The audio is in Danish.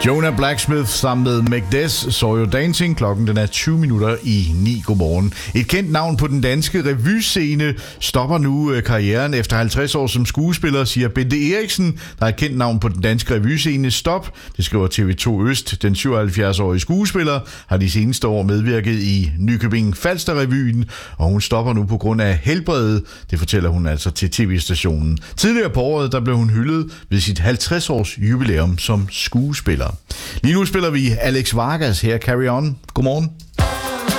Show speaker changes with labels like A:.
A: Jonah Blacksmith sammen med Magdes så jo Dancing. Klokken den er 20 minutter i 9. Godmorgen. Et kendt navn på den danske revyscene stopper nu karrieren efter 50 år som skuespiller, siger Bente Eriksen, der er et kendt navn på den danske revyscene. Stop, det skriver TV2 Øst. Den 77-årige skuespiller har de seneste år medvirket i Nykøbing Falster-revyen, og hun stopper nu på grund af helbredet. Det fortæller hun altså til tv-stationen. Tidligere på året, der blev hun hyldet ved sit 50-års jubilæum som skuespiller. Lige nu spiller vi Alex Vargas her. Carry On. Godmorgen.